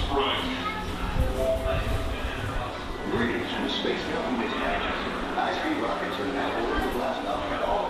Greetings from the Space Government. High-speed rockets are now ordered to blast off at all